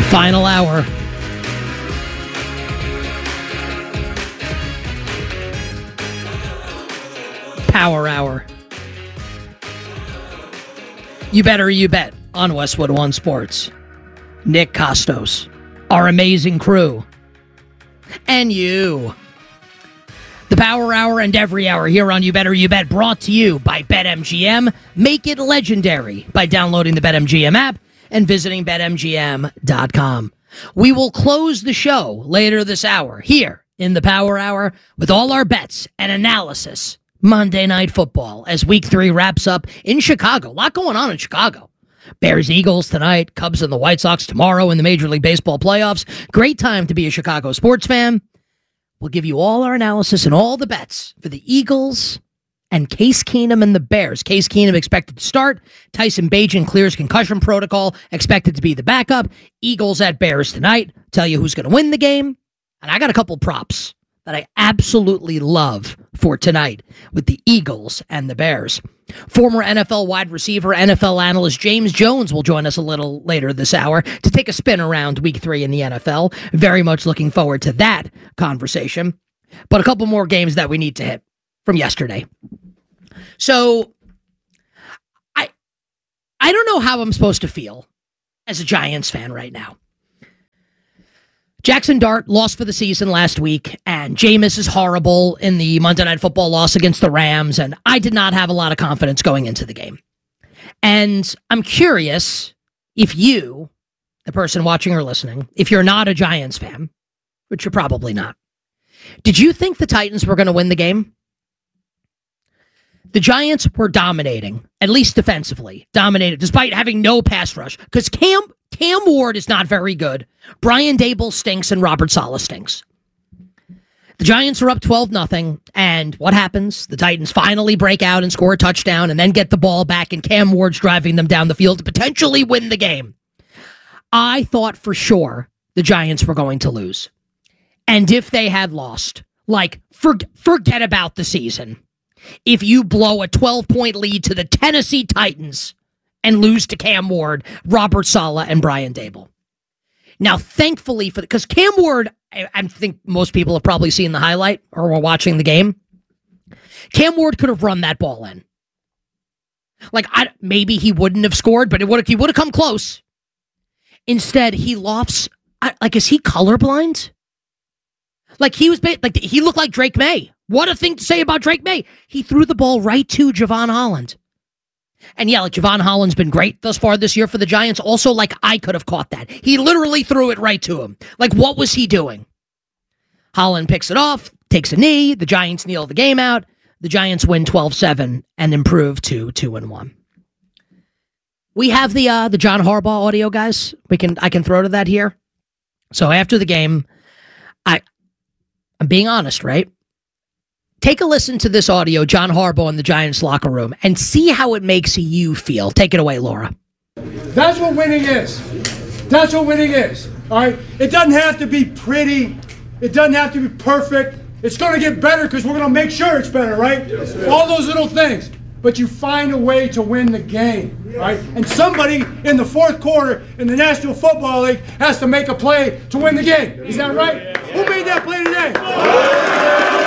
Final hour. Power hour. You better you bet on Westwood One Sports. Nick Costos, our amazing crew, and you. The Power Hour and every hour here on You Better You Bet, brought to you by BetMGM. Make it legendary by downloading the BetMGM app and visiting BetMGM.com. We will close the show later this hour here in the Power Hour with all our bets and analysis. Monday Night Football as Week 3 wraps up in Chicago. A lot going on in Chicago. Bears-Eagles tonight, Cubs and the White Sox tomorrow in the Major League Baseball playoffs. Great time to be a Chicago sports fan. We'll give you all our analysis and all the bets for the Eagles and Case Keenum and the Bears. Case Keenum expected to start. Tyson Bagent clears concussion protocol, expected to be the backup. Eagles at Bears tonight. Tell you who's going to win the game. And I got a couple props that I absolutely love for tonight with the Eagles and the Bears. Former NFL wide receiver, NFL analyst James Jones will join us a little later this hour to take a spin around Week 3 in the NFL. Very much looking forward to that conversation. But a couple more games that we need to hit from yesterday. So, I don't know how I'm supposed to feel as a Giants fan right now. Jackson Dart lost for the season last week, and Jameis is horrible in the Monday Night Football loss against the Rams, and I did not have a lot of confidence going into the game. And I'm curious if you, the person watching or listening, if you're not a Giants fan, which you're probably not, did you think the Titans were going to win the game? The Giants were dominating, at least defensively, dominated despite having no pass rush, because Cam Ward is not very good. Brian Daboll stinks and Robert Saleh stinks. The Giants are up 12-0, and what happens? The Titans finally break out and score a touchdown and then get the ball back, and Cam Ward's driving them down the field to potentially win the game. I thought for sure the Giants were going to lose. And if they had lost, forget about the season. If you blow a 12-point lead to the Tennessee Titans and lose to Cam Ward, Robert Saleh, and Brian Daboll. Now, thankfully, because Cam Ward, I think most people have probably seen the highlight or were watching the game. Cam Ward could have run that ball in. Maybe he wouldn't have scored, but he would have come close. Instead, he lofts. Is he colorblind? He looked like Drake May. What a thing to say about Drake May. He threw the ball right to Javon Holland. And yeah, Javon Holland's been great thus far this year for the Giants. Also, I could have caught that. He literally threw it right to him. What was he doing? Holland picks it off, takes a knee. The Giants kneel the game out. The Giants win 12-7 and improve to 2-1. We have the John Harbaugh audio, guys. I can throw to that here. So after the game, I'm being honest, right? Take a listen to this audio, John Harbaugh in the Giants locker room, and see how it makes you feel. Take it away, Laura. That's what winning is. That's what winning is. All right? It doesn't have to be pretty. It doesn't have to be perfect. It's going to get better because we're going to make sure it's better, right? Yes, all those little things. But you find a way to win the game, right? And somebody in the fourth quarter in the National Football League has to make a play to win the game. Is that right? Who made that play today?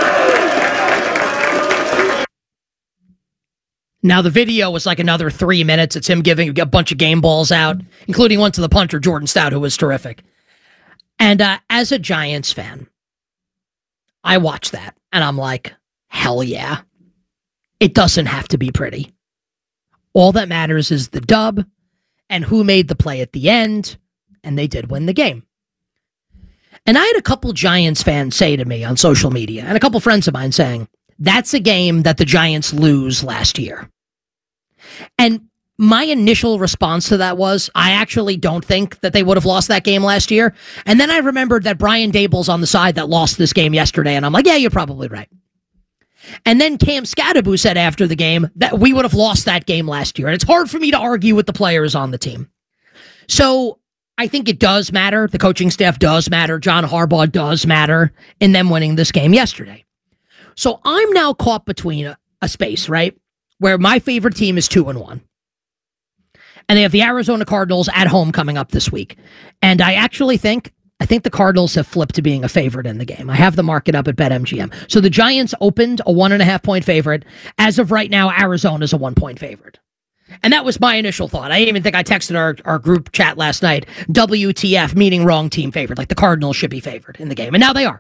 Now, the video was another 3 minutes. It's him giving a bunch of game balls out, including one to the punter, Jordan Stout, who was terrific. And as a Giants fan, I watched that, and I'm like, hell yeah. It doesn't have to be pretty. All that matters is the dub and who made the play at the end, and they did win the game. And I had a couple Giants fans say to me on social media, and a couple friends of mine saying, that's a game that the Giants lose last year. And my initial response to that was, I actually don't think that they would have lost that game last year. And then I remembered that Brian Daboll's on the side that lost this game yesterday, and I'm like, yeah, you're probably right. And then Cam Scadaboo said after the game that we would have lost that game last year. And it's hard for me to argue with the players on the team. So I think it does matter. The coaching staff does matter. John Harbaugh does matter in them winning this game yesterday. So I'm now caught between a space, right, where my favorite team is 2-1. And they have the Arizona Cardinals at home coming up this week. And I actually think the Cardinals have flipped to being a favorite in the game. I have the market up at BetMGM. So the Giants opened a 1.5-point favorite. As of right now, Arizona's a 1-point favorite. And that was my initial thought. I even think I texted our group chat last night, WTF, meaning wrong team favored. Like the Cardinals should be favored in the game. And now they are.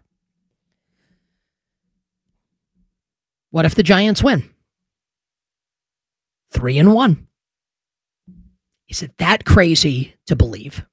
What if the Giants win? 3-1. Is it that crazy to believe?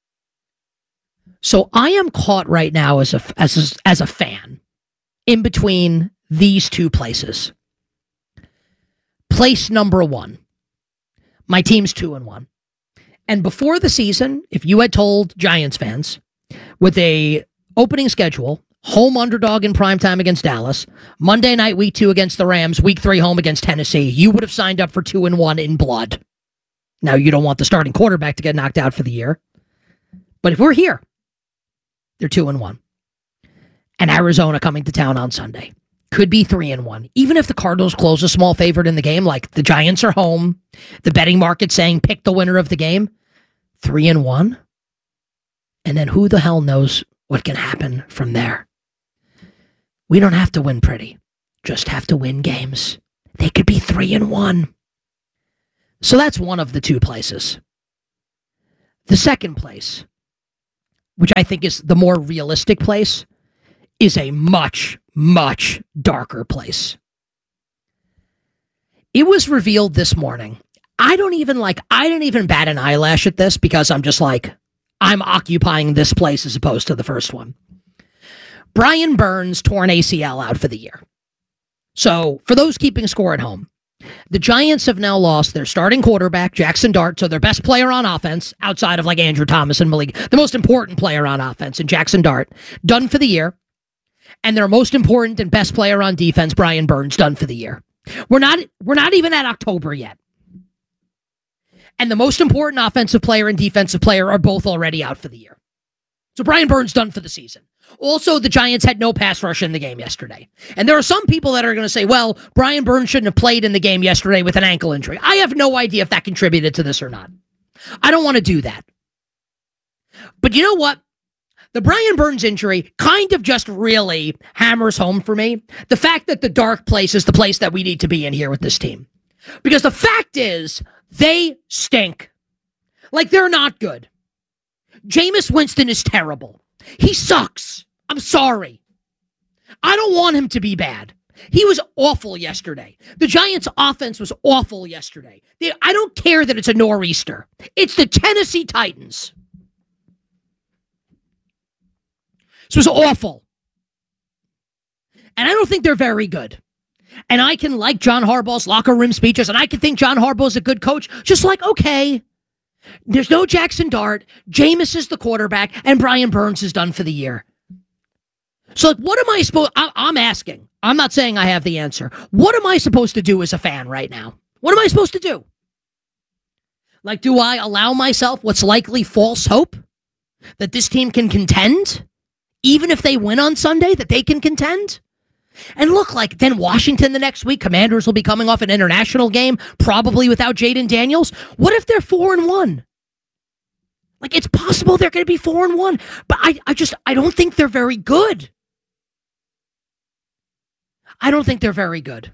So I am caught right now as a fan in between these two places. Place number one, my team's 2-1. And before the season, if you had told Giants fans with a opening schedule, home underdog in primetime against Dallas, Monday night, week 2 against the Rams, week 3 home against Tennessee, you would have signed up for 2-1 in blood. Now, you don't want the starting quarterback to get knocked out for the year. But if we're here, they're 2-1. And Arizona coming to town on Sunday. Could be 3-1. Even if the Cardinals close a small favorite in the game, like the Giants are home, the betting market saying pick the winner of the game, 3-1. And then who the hell knows what can happen from there. We don't have to win pretty. Just have to win games. They could be 3-1. So that's one of the two places. The second place, which I think is the more realistic place, is a much, much darker place. It was revealed this morning. I didn't even bat an eyelash at this because I'm just like, I'm occupying this place as opposed to the first one. Brian Burns torn ACL out for the year. So for those keeping score at home, the Giants have now lost their starting quarterback, Jackson Dart, so their best player on offense, outside of like Andrew Thomas and Malik, the most important player on offense, and Jackson Dart, done for the year. And their most important and best player on defense, Brian Burns, done for the year. We're not even at October yet. And the most important offensive player and defensive player are both already out for the year. So Brian Burns done for the season. Also, the Giants had no pass rush in the game yesterday. And there are some people that are going to say, well, Brian Burns shouldn't have played in the game yesterday with an ankle injury. I have no idea if that contributed to this or not. I don't want to do that. But you know what? The Brian Burns injury kind of just really hammers home for me the fact that the dark place is the place that we need to be in here with this team. Because the fact is, they stink. Like, they're not good. Jameis Winston is terrible. He sucks. I'm sorry. I don't want him to be bad. He was awful yesterday. The Giants' offense was awful yesterday. I don't care that it's a nor'easter. It's the Tennessee Titans. This was awful. And I don't think they're very good. And I can like John Harbaugh's locker room speeches, and I can think John Harbaugh's a good coach. Just like, okay, there's no Jackson Dart, Jameis is the quarterback, and Brian Burns is done for the year. So like, what am I supposed... I'm asking. I'm not saying I have the answer. What am I supposed to do as a fan right now? What am I supposed to do? Like, do I allow myself what's likely false hope that this team can contend? Even if they win on Sunday, that they can contend? And look, like, then Washington the next week, Commanders will be coming off an international game, probably without Jaden Daniels. What if they're 4-1? Like, it's possible they're going to be 4-1, but I don't think they're very good. I don't think they're very good.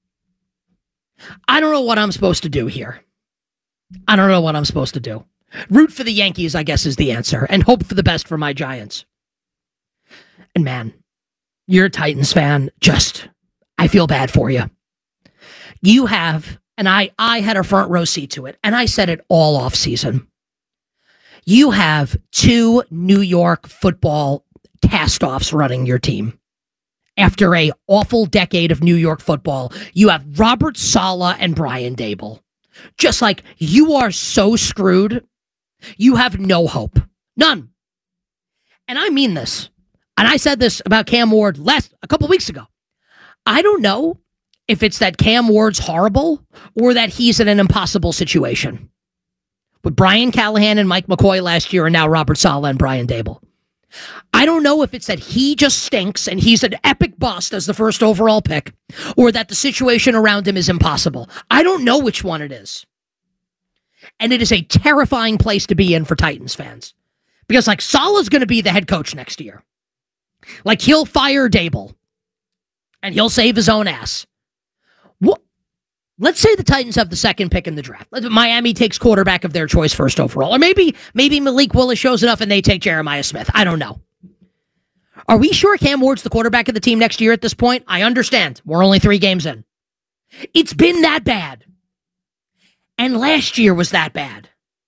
I don't know what I'm supposed to do here. I don't know what I'm supposed to do. Root for the Yankees, I guess, is the answer, and hope for the best for my Giants. And man, you're a Titans fan, I feel bad for you. You have, and I had a front row seat to it, and I said it all off season. You have two New York football cast-offs running your team. After a awful decade of New York football, you have Robert Saleh and Brian Daboll. Just like, you are so screwed, you have no hope. None. And I mean this. And I said this about Cam Ward a couple weeks ago. I don't know if it's that Cam Ward's horrible or that he's in an impossible situation. With Brian Callahan and Mike McCoy last year and now Robert Saleh and Brian Daboll. I don't know if it's that he just stinks and he's an epic bust as the first overall pick or that the situation around him is impossible. I don't know which one it is. And it is a terrifying place to be in for Titans fans. Because, like, Saleh's going to be the head coach next year. Like, he'll fire Dable. And he'll save his own ass. Let's say the Titans have the second pick in the draft. Miami takes quarterback of their choice first overall. Or maybe Malik Willis shows enough and they take Jeremiah Smith. I don't know. Are we sure Cam Ward's the quarterback of the team next year at this point? I understand. We're only 3 games in. It's been that bad. And last year was that bad.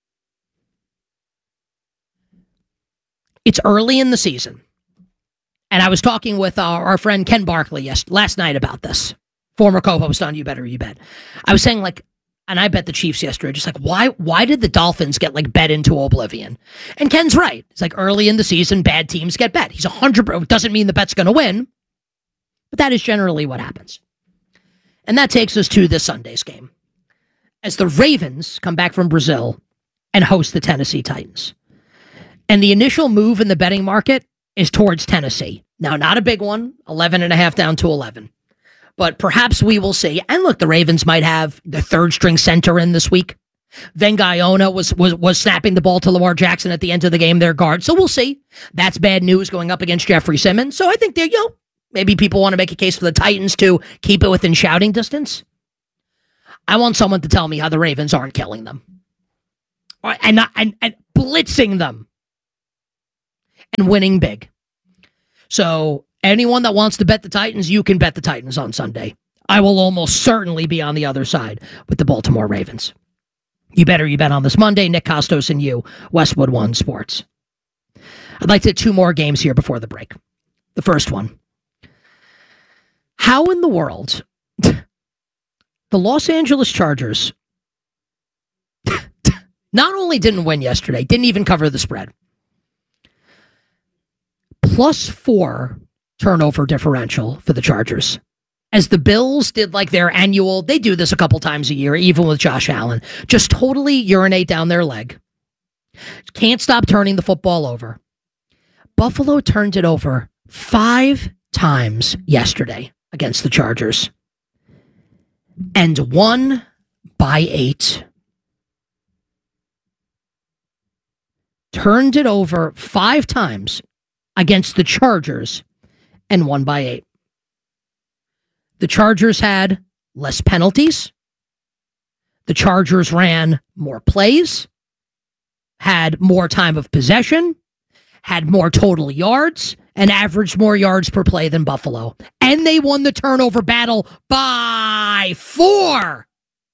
It's early in the season. And I was talking with our friend Ken Barkley last night about this. Former co-host on You Better You Bet. I was saying, like, and I bet the Chiefs yesterday, just like, why did the Dolphins get, like, bet into oblivion? And Ken's right. It's like early in the season, bad teams get bet. He's 100%, doesn't mean the bet's going to win, but that is generally what happens. And that takes us to this Sunday's game, as the Ravens come back from Brazil and host the Tennessee Titans. And the initial move in the betting market is towards Tennessee. Now, not a big one, 11.5 down to 11. But perhaps we will see. And look, the Ravens might have the third-string center in this week. Vengayona was snapping the ball to Lamar Jackson at the end of the game, their guard. So we'll see. That's bad news going up against Jeffrey Simmons. So I think they're, maybe people want to make a case for the Titans to keep it within shouting distance. I want someone to tell me how the Ravens aren't killing them. And blitzing them. And winning big. So anyone that wants to bet the Titans, you can bet the Titans on Sunday. I will almost certainly be on the other side with the Baltimore Ravens. You better you bet on this Monday. Nick Kostos and you, Westwood One Sports. I'd like to hit 2 more games here before the break. The first one. How in the world the Los Angeles Chargers not only didn't win yesterday, didn't even cover the spread. +4 turnover differential for the Chargers. As the Bills did like their annual, they do this a couple times a year, even with Josh Allen, just totally urinate down their leg. Can't stop turning the football over. Buffalo turned it over 5 times yesterday against the Chargers and won by 8. Turned it over 5 times against the Chargers and won by 8. The Chargers had less penalties. The Chargers ran more plays, had more time of possession, had more total yards, and averaged more yards per play than Buffalo. And they won the turnover battle by 4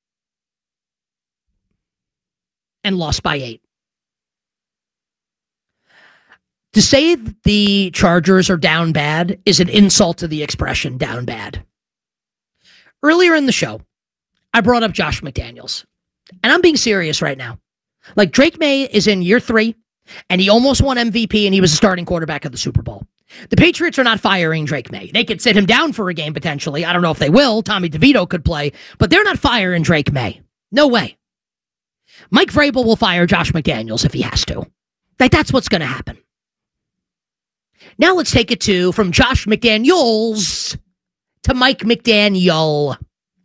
and lost by 8. To say the Chargers are down bad is an insult to the expression down bad. Earlier in the show, I brought up Josh McDaniels. And I'm being serious right now. Like, Drake May is in year 3, and he almost won MVP, and he was a starting quarterback of the Super Bowl. The Patriots are not firing Drake May. They could sit him down for a game, potentially. I don't know if they will. Tommy DeVito could play. But they're not firing Drake May. No way. Mike Vrabel will fire Josh McDaniels if he has to. Like, that's what's going to happen. Now let's take it from Josh McDaniels to Mike McDaniel.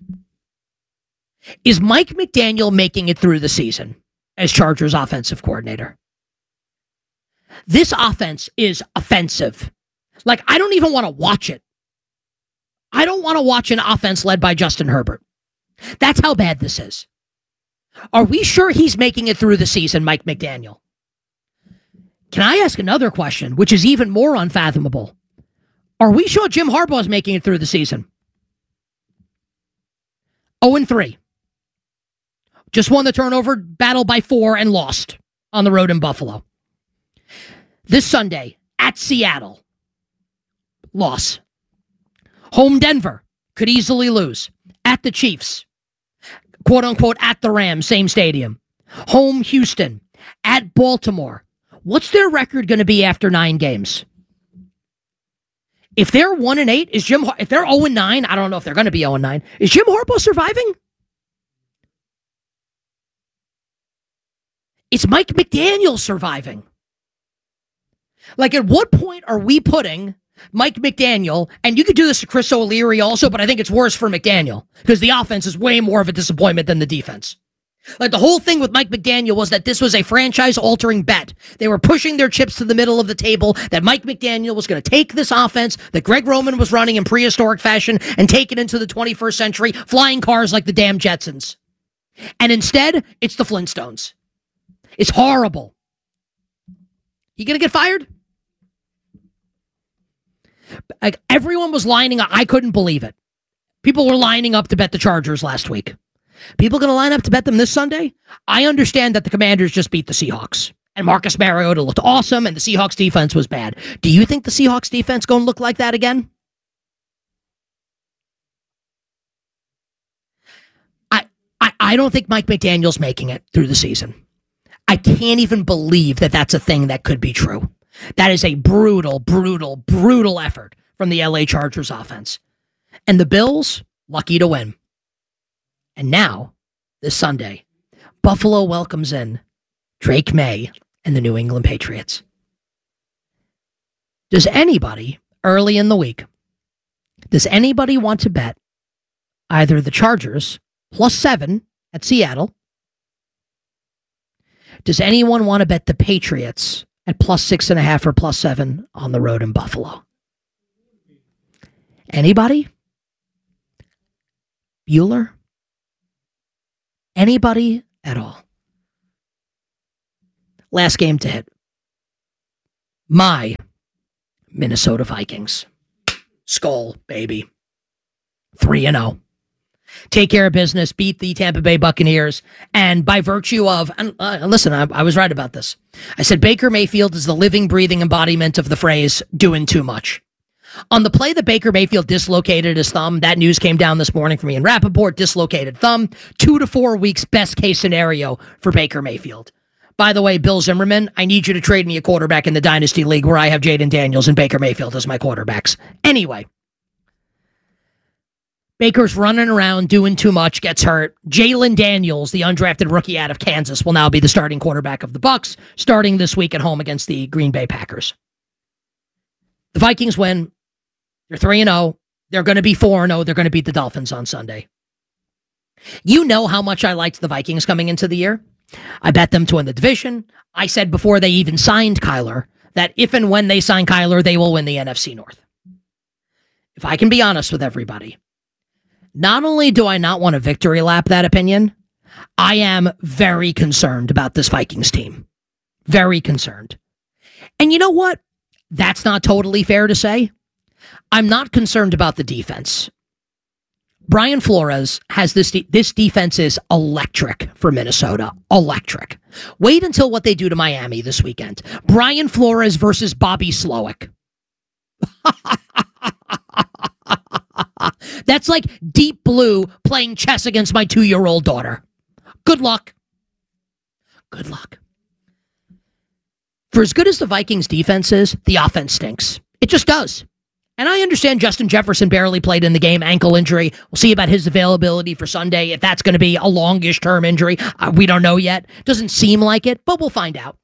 Is Mike McDaniel making it through the season as Chargers offensive coordinator? This offense is offensive. Like, I don't even want to watch it. I don't want to watch an offense led by Justin Herbert. That's how bad this is. Are we sure he's making it through the season, Mike McDaniel? Can I ask another question, which is even more unfathomable? Are we sure Jim Harbaugh is making it through the season? 0-3. Just won the turnover battle by 4 and lost on the road in Buffalo. This Sunday at Seattle, loss. Home Denver, could easily lose. At the Chiefs, quote unquote, at the Rams, same stadium. Home Houston, at Baltimore. What's their record going to be after 9 games? If they're 1-8, if they're 0-9, I don't know if they're going to be 0-9. Is Jim Harbaugh surviving? Is Mike McDaniel surviving? Like, at what point are we putting Mike McDaniel, and you could do this to Chris O'Leary also, but I think it's worse for McDaniel because the offense is way more of a disappointment than the defense. Like, the whole thing with Mike McDaniel was that this was a franchise-altering bet. They were pushing their chips to the middle of the table, that Mike McDaniel was going to take this offense that Greg Roman was running in prehistoric fashion and take it into the 21st century, flying cars like the damn Jetsons. And instead, it's the Flintstones. It's horrible. You going to get fired? Like, everyone was lining up. I couldn't believe it. People were lining up to bet the Chargers last week. People going to line up to bet them this Sunday? I understand that the Commanders just beat the Seahawks. And Marcus Mariota looked awesome, and the Seahawks defense was bad. Do you think the Seahawks defense going to look like that again? I don't think Mike McDaniel's making it through the season. I can't even believe that that's a thing that could be true. That is a brutal, brutal, brutal effort from the LA Chargers offense. And the Bills, lucky to win. And now, this Sunday, Buffalo welcomes in Drake May and the New England Patriots. Does anybody, early in the week, does anybody want to bet either the Chargers +7 at Seattle? Does anyone want to bet the Patriots at +6.5 or +7 on the road in Buffalo? Anybody? Bueller? Anybody at all? Last game to hit. My Minnesota Vikings. Skull, baby. 3-0. Take care of business, beat the Tampa Bay Buccaneers, and by virtue of, listen, I was right about this. I said Baker Mayfield is the living, breathing embodiment of the phrase, doing too much. On the play that Baker Mayfield dislocated his thumb, that news came down this morning from Ian Rappaport, dislocated thumb, 2 to 4 weeks, best case scenario for Baker Mayfield. By the way, Bill Zimmerman, I need you to trade me a quarterback in the Dynasty League where I have Jaden Daniels and Baker Mayfield as my quarterbacks. Anyway. Baker's running around, doing too much, gets hurt. Jalen Daniels, the undrafted rookie out of Kansas, will now be the starting quarterback of the Bucs, starting this week at home against the Green Bay Packers. The Vikings win. They're 3-0. They're going to be 4-0. They're going to beat the Dolphins on Sunday. You know how much I liked the Vikings coming into the year. I bet them to win the division. I said before they even signed Kyler that if and when they sign Kyler, they will win the NFC North. If I can be honest with everybody, not only do I not want to victory lap that opinion, I am very concerned about this Vikings team. Very concerned. And you know what? That's not totally fair to say. I'm not concerned about the defense. Brian Flores has this defense is electric for Minnesota. Electric. Wait until what they do to Miami this weekend. Brian Flores versus Bobby Slowick. That's like Deep Blue playing chess against my 2-year-old daughter. Good luck. Good luck. For as good as the Vikings defense is, the offense stinks. It just does. And I understand Justin Jefferson barely played in the game, ankle injury. We'll see about his availability for Sunday, if that's going to be a longish term injury. We don't know yet. Doesn't seem like it, but we'll find out.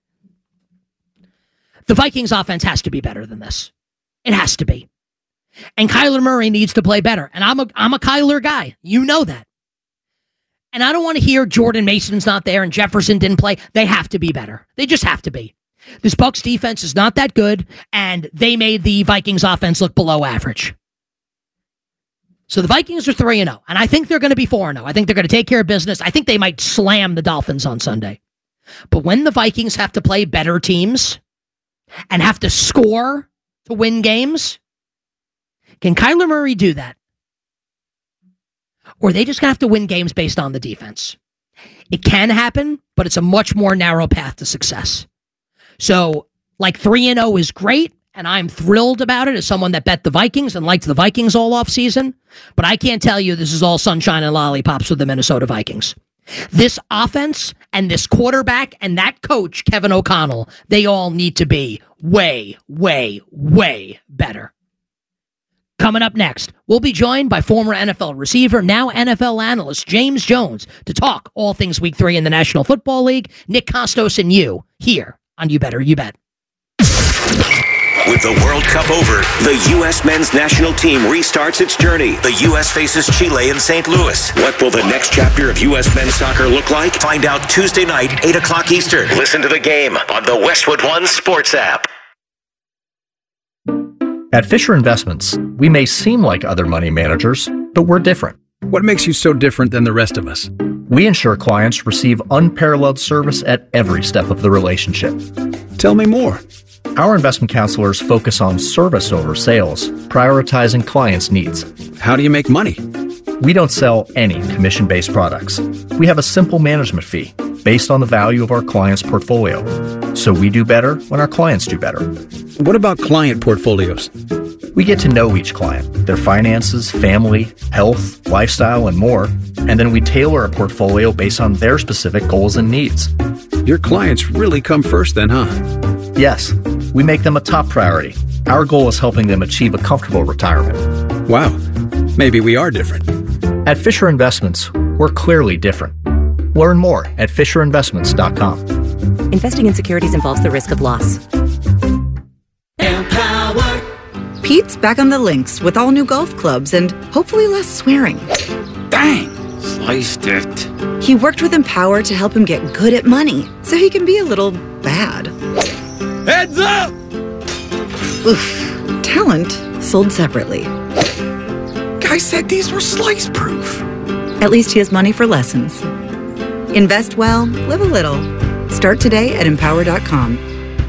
The Vikings offense has to be better than this. It has to be. And Kyler Murray needs to play better. And I'm a Kyler guy. You know that. And I don't want to hear Jordan Mason's not there and Jefferson didn't play. They have to be better. They just have to be. This Bucs defense is not that good, and they made the Vikings offense look below average. So the Vikings are 3-0, and I think they're going to be 4-0. I think they're going to take care of business. I think they might slam the Dolphins on Sunday. But when the Vikings have to play better teams and have to score to win games, can Kyler Murray do that? Or are they just going to have to win games based on the defense? It can happen, but it's a much more narrow path to success. So, like 3-0 is great, and I'm thrilled about it as someone that bet the Vikings and liked the Vikings all off season. But I can't tell you this is all sunshine and lollipops with the Minnesota Vikings. This offense and this quarterback and that coach, Kevin O'Connell, they all need to be way, way, way better. Coming up next, we'll be joined by former NFL receiver, now NFL analyst James Jones to talk all things Week 3 in the National Football League. Nick Kostos and you here on You Better You Bet. With the World Cup over, the U.S. men's national team restarts its journey. The U.S. faces Chile in St. Louis. What will the next chapter of U.S. men's soccer look like? Find out Tuesday night, 8 o'clock Eastern. Listen to the game on the Westwood One Sports app. At Fisher Investments, we may seem like other money managers, but we're different. What makes you so different than the rest of us? We ensure clients receive unparalleled service at every step of the relationship. Tell me more. Our investment counselors focus on service over sales, prioritizing clients' needs. How do you make money? We don't sell any commission-based products. We have a simple management fee based on the value of our clients' portfolio. So we do better when our clients do better. What about client portfolios? We get to know each client, their finances, family, health, lifestyle, and more, and then we tailor a portfolio based on their specific goals and needs. Your clients really come first then, huh? Yes, we make them a top priority. Our goal is helping them achieve a comfortable retirement. Wow, maybe we are different. At Fisher Investments, we're clearly different. Learn more at FisherInvestments.com. Investing in securities involves the risk of loss. Empower. Pete's back on the links with all new golf clubs and hopefully less swearing. Dang, sliced it. He worked with Empower to help him get good at money so he can be a little bad. Heads up! Oof. Talent sold separately. Guy said these were slice proof. At least he has money for lessons. Invest well, live a little. Start today at Empower.com.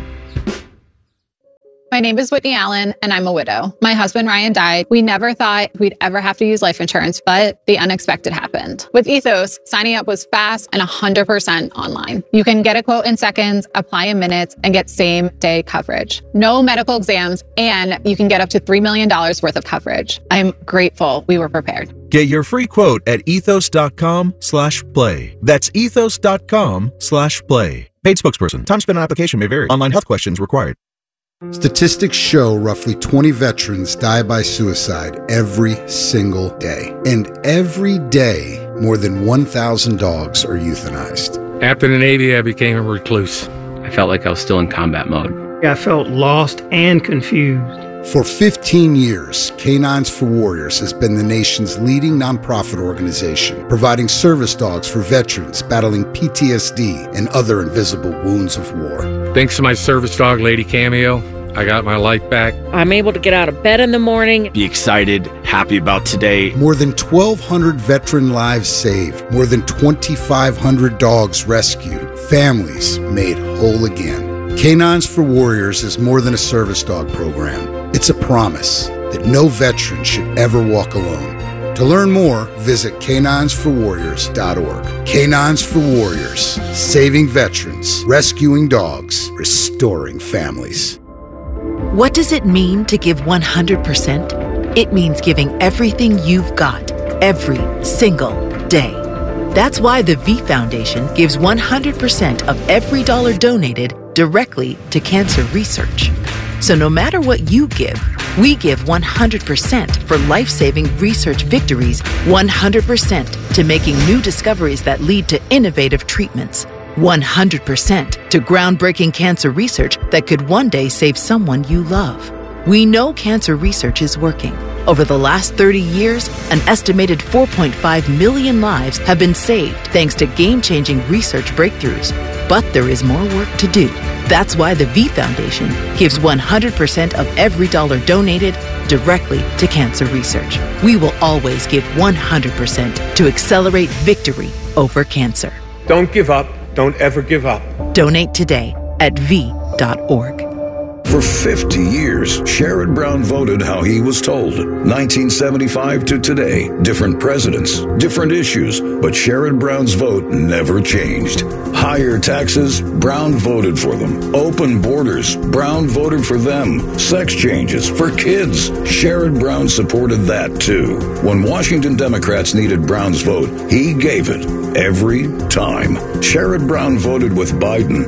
My name is Whitney Allen, and I'm a widow. My husband, Ryan, died. We never thought we'd ever have to use life insurance, but the unexpected happened. With Ethos, signing up was fast and 100% online. You can get a quote in seconds, apply in minutes, and get same-day coverage. No medical exams, and you can get up to $3 million worth of coverage. I'm grateful we were prepared. Get your free quote at ethos.com/play. That's ethos.com/play. Paid spokesperson. Time spent on application may vary. Online health questions required. Statistics show roughly 20 veterans die by suicide every single day. And every day, more than 1,000 dogs are euthanized. After the Navy, I became a recluse. I felt like I was still in combat mode. I felt lost and confused. For 15 years, Canines for Warriors has been the nation's leading nonprofit organization, providing service dogs for veterans battling PTSD and other invisible wounds of war. Thanks to my service dog, Lady Cameo, I got my life back. I'm able to get out of bed in the morning. Be excited, happy about today. More than 1,200 veteran lives saved. More than 2,500 dogs rescued. Families made whole again. Canines for Warriors is more than a service dog program. It's a promise that no veteran should ever walk alone. To learn more, visit caninesforwarriors.org. Canines for Warriors, saving veterans, rescuing dogs, restoring families. What does it mean to give 100%? It means giving everything you've got, every single day. That's why the V Foundation gives 100% of every dollar donated directly to cancer research. So no matter what you give, we give 100% for life-saving research victories, 100% to making new discoveries that lead to innovative treatments, 100% to groundbreaking cancer research that could one day save someone you love. We know cancer research is working. Over the last 30 years, an estimated 4.5 million lives have been saved thanks to game-changing research breakthroughs. But there is more work to do. That's why the V Foundation gives 100% of every dollar donated directly to cancer research. We will always give 100% to accelerate victory over cancer. Don't give up. Don't ever give up. Donate today at v.org. For 50 years, Sherrod Brown voted how he was told. 1975 to today, different presidents, different issues, but Sherrod Brown's vote never changed. Higher taxes, Brown voted for them. Open borders, Brown voted for them. Sex changes for kids, Sherrod Brown supported that too. When Washington Democrats needed Brown's vote, he gave it every time. Sherrod Brown voted with Biden,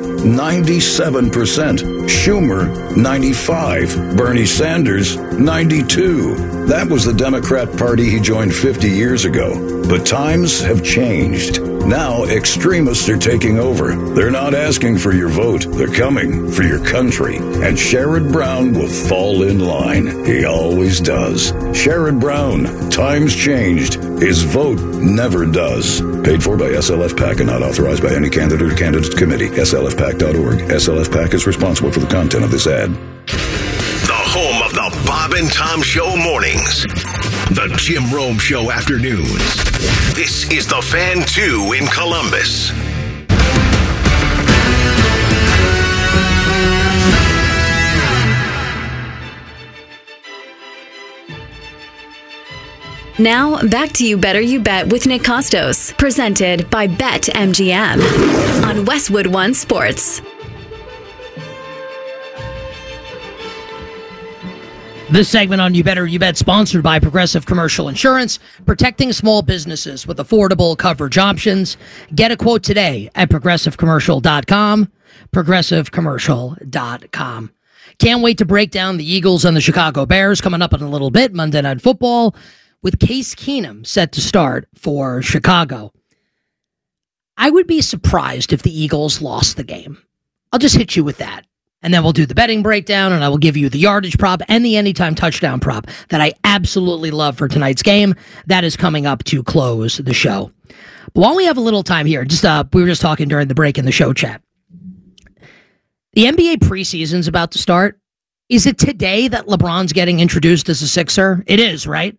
97%. Schumer, 95. Bernie Sanders, 92. That was the Democrat Party he joined 50 years ago. But times have changed. Now, extremists are taking over. They're not asking for your vote. They're coming for your country. And Sherrod Brown will fall in line. He always does. Sherrod Brown. Times changed. His vote never does. Paid for by SLF PAC and not authorized by any candidate or candidate committee. SLFPAC.org. SLF PAC is responsible for the content of this ad. The home of the Bob and Tom Show mornings. The Jim Rome Show afternoons. This is the Fan 2 in Columbus. Now, back to You Better You Bet with Nick Costos, presented by BetMGM on Westwood One Sports. This segment on You Better You Bet sponsored by Progressive Commercial Insurance, protecting small businesses with affordable coverage options. Get a quote today at progressivecommercial.com, progressivecommercial.com. Can't wait to break down the Eagles and the Chicago Bears coming up in a little bit, Monday Night Football, with Case Keenum set to start for Chicago. I would be surprised if the Eagles lost the game. I'll just hit you with that. And then we'll do the betting breakdown, and I will give you the yardage prop and the anytime touchdown prop that I absolutely love for tonight's game. That is coming up to close the show. But while we have a little time here, we were just talking during the break in the show chat. The NBA preseason's about to start. Is it today that LeBron's getting introduced as a Sixer? It is, right?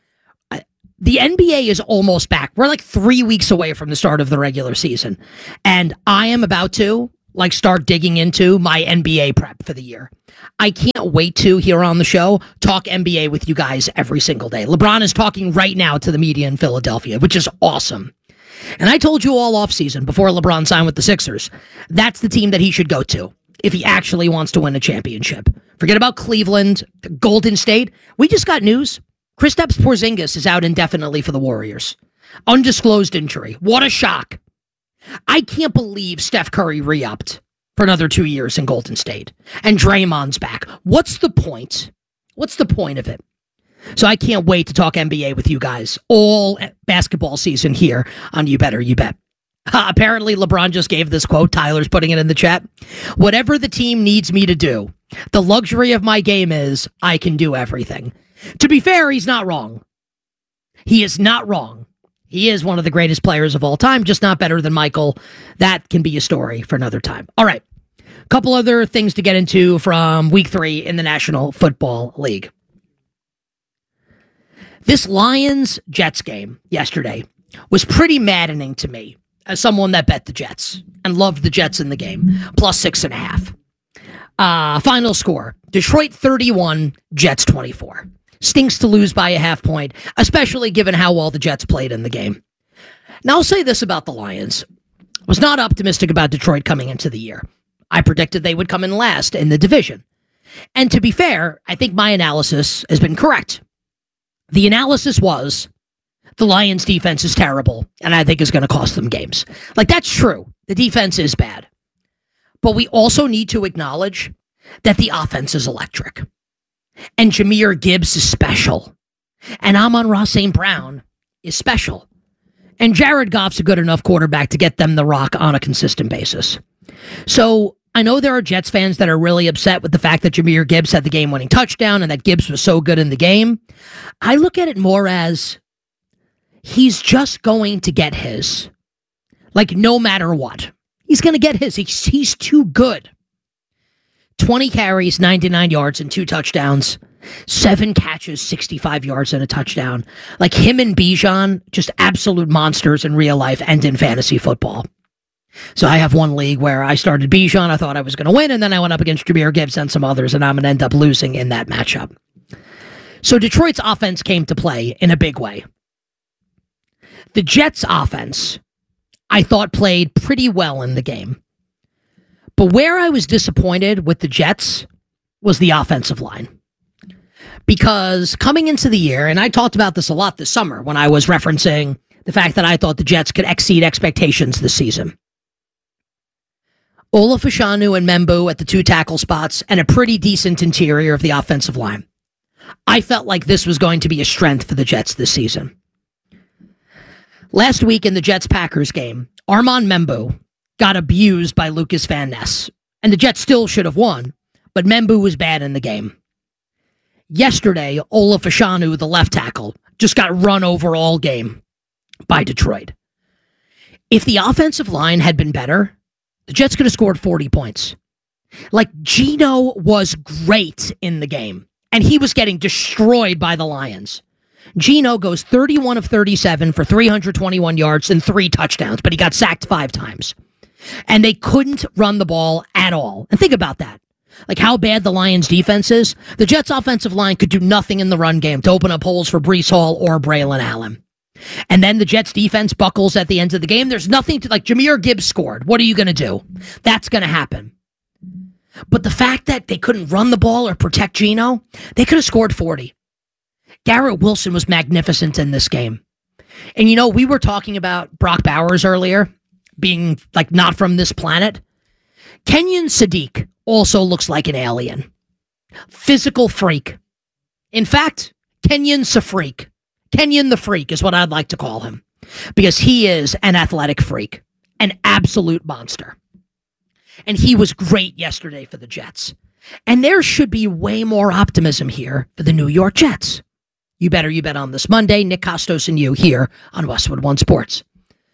The NBA is almost back. We're like 3 weeks away from the start of the regular season. And I am about to start digging into my NBA prep for the year. I can't wait to, here on the show, talk NBA with you guys every single day. LeBron is talking right now to the media in Philadelphia, which is awesome. And I told you all offseason, before LeBron signed with the Sixers, that's the team that he should go to if he actually wants to win a championship. Forget about Cleveland, Golden State. We just got news. Kristaps Porzingis is out indefinitely for the Warriors. Undisclosed injury. What a shock. I can't believe Steph Curry re-upped for another 2 years in Golden State. And Draymond's back. What's the point? What's the point of it? So I can't wait to talk NBA with you guys all basketball season here on You Better You Bet. Apparently, LeBron just gave this quote. Tyler's putting it in the chat. Whatever the team needs me to do, the luxury of my game is I can do everything. To be fair, he's not wrong. He is not wrong. He is one of the greatest players of all time, just not better than Michael. That can be a story for another time. All right. A couple other things to get into from week 3 in the National Football League. This Lions-Jets game yesterday was pretty maddening to me as someone that bet the Jets and loved the Jets in the game, plus 6.5. Final score, Detroit 31, Jets 24. Stinks to lose by a half point, especially given how well the Jets played in the game. Now, I'll say this about the Lions. I was not optimistic about Detroit coming into the year. I predicted they would come in last in the division. And to be fair, I think my analysis has been correct. The analysis was the Lions' defense is terrible, and I think is going to cost them games. That's true. The defense is bad. But we also need to acknowledge that the offense is electric. And Jahmyr Gibbs is special. And Amon-Ra St. Brown is special. And Jared Goff's a good enough quarterback to get them the rock on a consistent basis. So I know there are Jets fans that are really upset with the fact that Jahmyr Gibbs had the game-winning touchdown and that Gibbs was so good in the game. I look at it more as he's just going to get his. No matter what. He's going to get his. He's too good. 20 carries, 99 yards, and 2 touchdowns. 7 catches, 65 yards, and a touchdown. Him and Bijan, just absolute monsters in real life and in fantasy football. So I have one league where I started Bijan. I thought I was going to win, and then I went up against Jahmyr Gibbs and some others, and I'm going to end up losing in that matchup. So Detroit's offense came to play in a big way. The Jets' offense, I thought, played pretty well in the game. But where I was disappointed with the Jets was the offensive line. Because coming into the year, and I talked about this a lot this summer when I was referencing the fact that I thought the Jets could exceed expectations this season. Olaf Ashanu and Membu at the 2 tackle spots and a pretty decent interior of the offensive line. I felt like this was going to be a strength for the Jets this season. Last week in the Jets-Packers game, Armand Membou got abused by Lucas Van Ness, and the Jets still should have won, but Membou was bad in the game. Yesterday, Ola Fashanu, the left tackle, just got run over all game by Detroit. If the offensive line had been better, the Jets could have scored 40 points. Like, Geno was great in the game, and he was getting destroyed by the Lions. Geno goes 31 of 37 for 321 yards and 3 touchdowns, but he got sacked 5 times. And they couldn't run the ball at all. And think about that. Like how bad the Lions defense is. The Jets offensive line could do nothing in the run game to open up holes for Breece Hall or Braylon Allen. And then the Jets defense buckles at the end of the game. There's nothing to, like, Jahmyr Gibbs scored. What are you going to do? That's going to happen. But the fact that they couldn't run the ball or protect Geno, they could have scored 40. Garrett Wilson was magnificent in this game. And you know, we were talking about Brock Bowers earlier being like not from this planet. Kenyon Sadiq also looks like an alien. Physical freak. In fact, Kenyon's a freak. Kenyon the Freak is what I'd like to call him, because he is an athletic freak, an absolute monster. And he was great yesterday for the Jets. And there should be way more optimism here for the New York Jets. You bet on this Monday. Nick Kostos and you here on Westwood One Sports.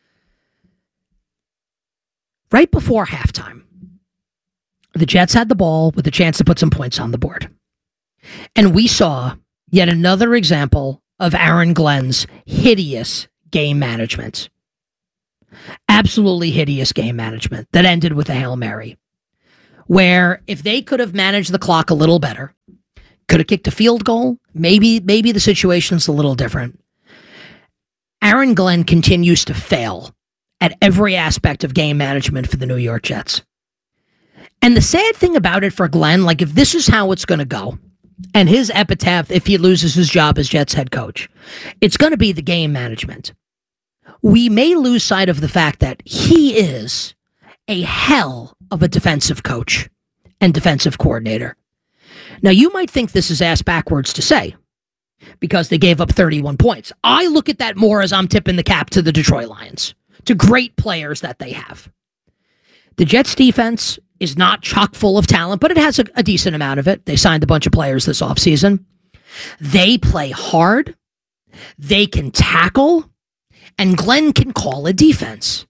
Right before halftime, the Jets had the ball with a chance to put some points on the board. And we saw yet another example of Aaron Glenn's hideous game management. Absolutely hideous game management that ended with a Hail Mary, where if they could have managed the clock a little better, could have kicked a field goal, maybe the situation's a little different. Aaron Glenn continues to fail at every aspect of game management for the New York Jets. And the sad thing about it for Glenn, like if this is how it's going to go, and his epitaph if he loses his job as Jets head coach, it's going to be the game management. We may lose sight of the fact that he is a hell of a defensive coach and defensive coordinator. Now, you might think this is ass backwards to say, because they gave up 31 points. I look at that more as I'm tipping the cap to the Detroit Lions, to great players that they have. The Jets defense is not chock full of talent, but it has a decent amount of it. They signed a bunch of players this offseason. They play hard. They can tackle. And Glenn can call a defense.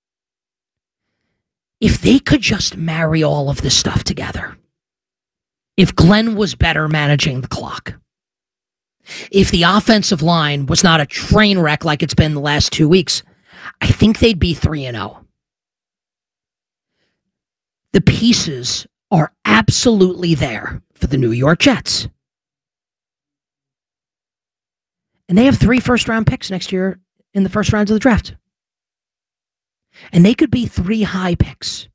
If they could just marry all of this stuff together. If Glenn was better managing the clock. If the offensive line was not a train wreck like it's been the last 2 weeks, I think they'd be 3-0. The pieces are absolutely there for the New York Jets. And they have 3 first-round picks next year in the first rounds of the draft. And they could be 3 high picks.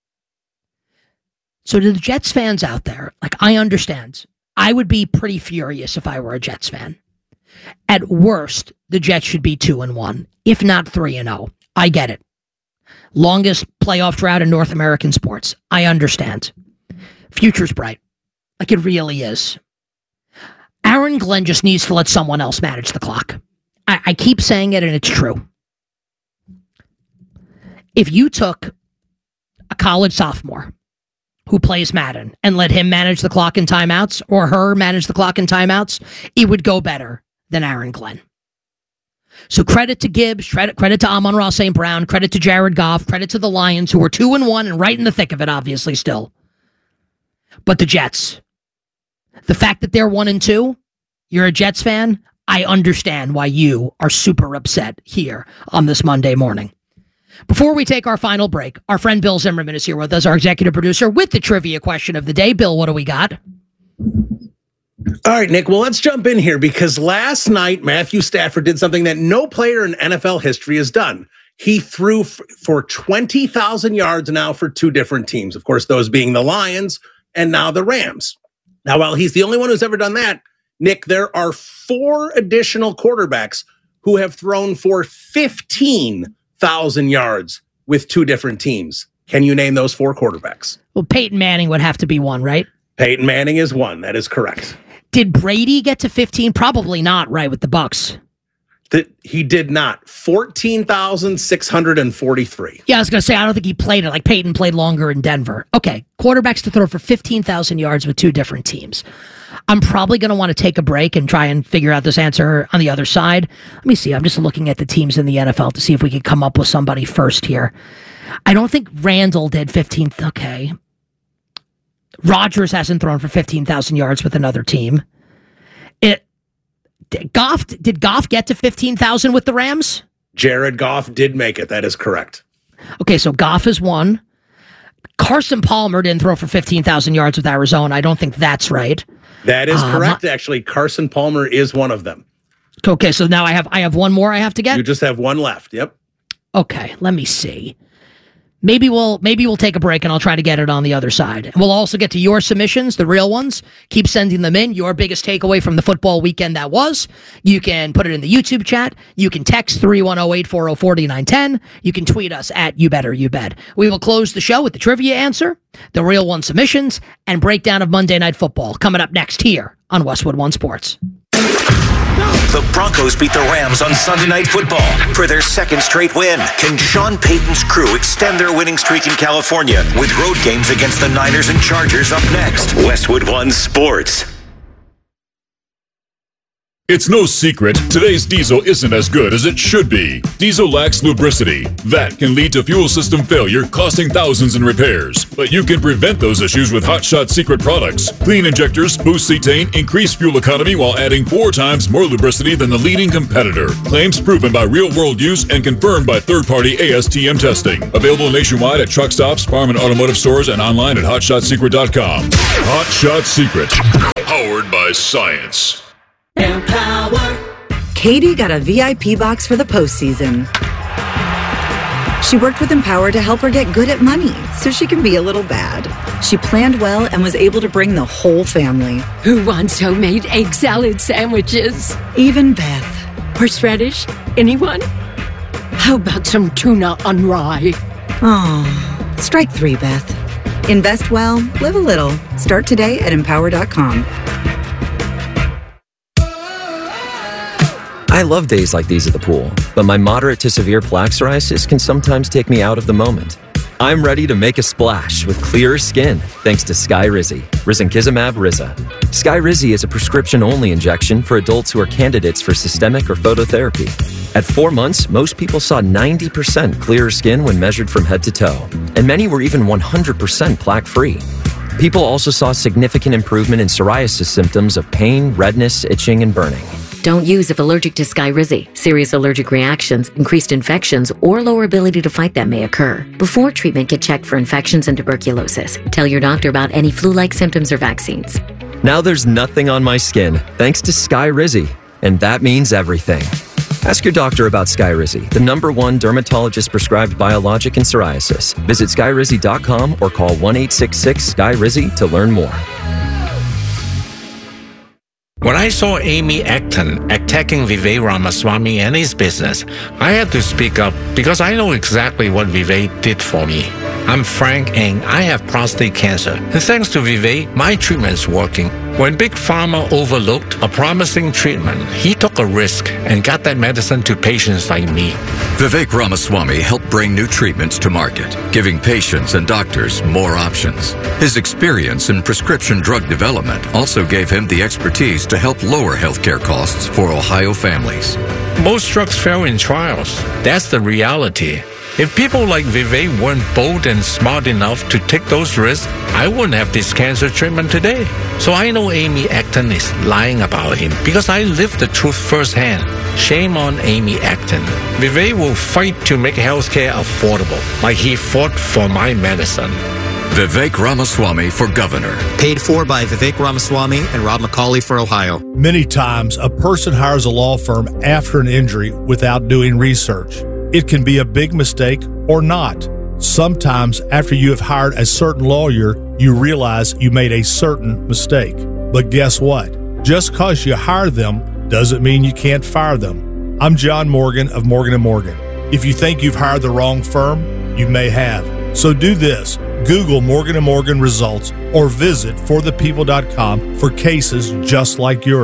So to the Jets fans out there, like, I understand. I would be pretty furious if I were a Jets fan. At worst, the Jets should be 2-1, if not 3-0. I get it. Longest playoff drought in North American sports. I understand. Future's bright. Like, it really is. Aaron Glenn just needs to let someone else manage the clock. I keep saying it, and it's true. If you took a college sophomore who plays Madden and let him manage the clock in timeouts, or her manage the clock in timeouts, it would go better than Aaron Glenn. So credit to Gibbs, credit to Amon-Ra St. Brown, credit to Jared Goff, credit to the Lions, who are 2-1 and right in the thick of it, obviously, still. But the Jets, the fact that they're 1-2, you're a Jets fan, I understand why you are super upset here on this Monday morning. Before we take our final break, our friend Bill Zimmerman is here with us, our executive producer, with the trivia question of the day. Bill, what do we got? All right, Nick, well, let's jump in here, because last night Matthew Stafford did something that no player in NFL history has done. He threw for 20,000 yards now for 2 different teams. Of course, those being the Lions and now the Rams. Now, while he's the only one who's ever done that, Nick, there are 4 additional quarterbacks who have thrown for 15,000 yards with 2 different teams. Can you name those 4 quarterbacks? Well, Peyton Manning would have to be one, right? Peyton Manning is one. That is correct. Did Brady get to 15? Probably not, right, with the Bucs. He did not. 14,643. Yeah, I was going to say, I don't think he played it. Like Peyton played longer in Denver. Okay, quarterbacks to throw for 15,000 yards with two different teams. I'm probably going to want to take a break and try and figure out this answer on the other side. Let me see. I'm just looking at the teams in the NFL to see if we could come up with somebody first here. I don't think Randall did 15th. Okay. Rodgers hasn't thrown for 15,000 yards with another team. Did Goff get to 15,000 with the Rams? Jared Goff did make it. That is correct. Okay, so Goff is one. Carson Palmer didn't throw for 15,000 yards with Arizona. I don't think that's right. That is correct, actually. Carson Palmer is one of them. Okay, so now I have one more I have to get? You just have one left, yep. Okay, let me see. Maybe we'll take a break and I'll try to get it on the other side. And we'll also get to your submissions, the real ones. Keep sending them in. Your biggest takeaway from the football weekend that was. You can put it in the YouTube chat. You can text 310-840-4910. You can tweet us at YouBetterYouBet. We will close the show with the trivia answer, the real one submissions, and breakdown of Monday Night Football coming up next here on Westwood One Sports. The Broncos beat the Rams on Sunday Night Football for their second straight win. Can Sean Payton's crew extend their winning streak in California with road games against the Niners and Chargers up next? Westwood One Sports. It's no secret, today's diesel isn't as good as it should be. Diesel lacks lubricity. That can lead to fuel system failure, costing thousands in repairs. But you can prevent those issues with Hot Shot Secret products. Clean injectors, boost cetane, increase fuel economy while adding 4 times more lubricity than the leading competitor. Claims proven by real-world use and confirmed by third-party ASTM testing. Available nationwide at truck stops, farm and automotive stores, and online at HotShotSecret.com. Hot Shot Secret. Powered by science. Empower. Katie got a VIP box for the postseason. She worked with Empower to help her get good at money so she can be a little bad. She planned well and was able to bring the whole family. Who wants homemade egg salad sandwiches? Even Beth. Horseradish? Anyone? How about some tuna on rye? Oh, strike 3, Beth. Invest well, live a little. Start today at Empower.com. I love days like these at the pool, but my moderate to severe plaque psoriasis can sometimes take me out of the moment. I'm ready to make a splash with clearer skin thanks to Skyrizi, risankizumab Riza. Skyrizi is a prescription-only injection for adults who are candidates for systemic or phototherapy. At 4 months, most people saw 90% clearer skin when measured from head to toe, and many were even 100% plaque-free. People also saw significant improvement in psoriasis symptoms of pain, redness, itching, and burning. Don't use if allergic to Skyrizi. Serious allergic reactions, increased infections, or lower ability to fight them may occur. Before treatment, get checked for infections and tuberculosis. Tell your doctor about any flu-like symptoms or vaccines. Now there's nothing on my skin thanks to Skyrizi, and that means everything. Ask your doctor about Skyrizi, the #1 dermatologist-prescribed biologic in psoriasis. Visit Skyrizi.com or call 1-866-SKY-RIZI to learn more. When I saw Amy Acton attacking Vivek Ramaswamy and his business, I had to speak up because I know exactly what Vivek did for me. I'm Frank and I have prostate cancer. And thanks to Vivek, my treatment's working. When Big Pharma overlooked a promising treatment, he took a risk and got that medicine to patients like me. Vivek Ramaswamy helped bring new treatments to market, giving patients and doctors more options. His experience in prescription drug development also gave him the expertise to help lower healthcare costs for Ohio families. Most drugs fail in trials. That's the reality. If people like Vivek weren't bold and smart enough to take those risks, I wouldn't have this cancer treatment today. So I know Amy Acton is lying about him because I lived the truth firsthand. Shame on Amy Acton. Vivek will fight to make healthcare affordable, like he fought for my medicine. Vivek Ramaswamy for governor. Paid for by Vivek Ramaswamy and Rob McCauley for Ohio. Many times, a person hires a law firm after an injury without doing research. It can be a big mistake or not. Sometimes after you have hired a certain lawyer, you realize you made a certain mistake. But guess what? Just because you hire them doesn't mean you can't fire them. I'm John Morgan of Morgan & Morgan. If you think you've hired the wrong firm, you may have. So do this. Google Morgan & Morgan results or visit forthepeople.com for cases just like yours.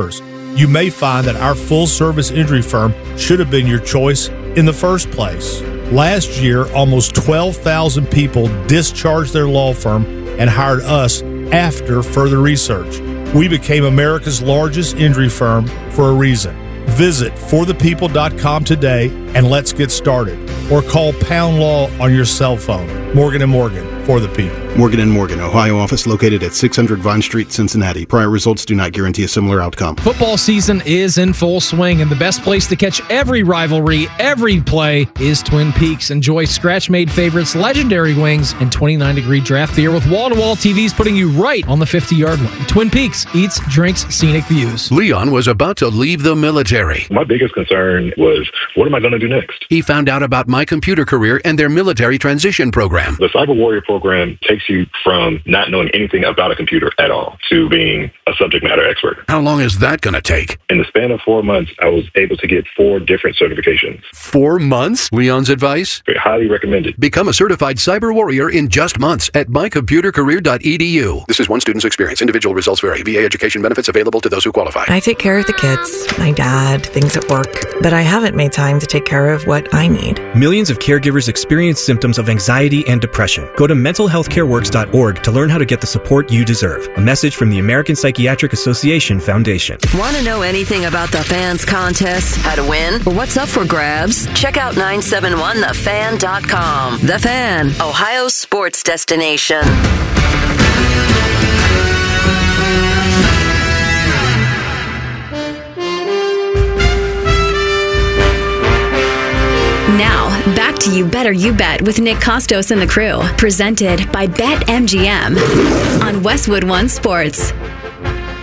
you may find that our full-service injury firm should have been your choice in the first place. Last year, almost 12,000 people discharged their law firm and hired us after further research. We became America's largest injury firm for a reason. Visit forthepeople.com today and let's get started. Or call Pound Law on your cell phone. Morgan & Morgan, for the people. Morgan & Morgan, Ohio office located at 600 Vine Street, Cincinnati. Prior results do not guarantee a similar outcome. Football season is in full swing, and the best place to catch every rivalry, every play, is Twin Peaks. Enjoy scratch-made favorites, legendary wings, and 29-degree draft beer with wall-to-wall TVs putting you right on the 50-yard line. Twin Peaks eats, drinks, scenic views. Leon was about to leave the military. My biggest concern was, what am I going to do next? He found out about My Computer Career and their military transition program. The Cyber Warrior program takes you from not knowing anything about a computer at all to being a subject matter expert. How long is that going to take? In the span of 4 months, I was able to get 4 different certifications. 4 months? Leon's advice? Highly recommended. Become a certified cyber warrior in just months at mycomputercareer.edu. This is one student's experience. Individual results vary. VA education benefits available to those who qualify. I take care of the kids, my dad, things at work, but I haven't made time to take care of what I need. Millions of caregivers experience symptoms of anxiety and depression. Go to mentalhealthcareworks.org to learn how to get the support you deserve. A message from the American Psychiatric Association Foundation. Want to know anything about the Fans contest, how to win, or what's up for grabs? Check out 971thefan.com. The Fan, Ohio's sports destination. Now, back to You Better You Bet with Nick Costos and the crew. Presented by BetMGM on Westwood One Sports.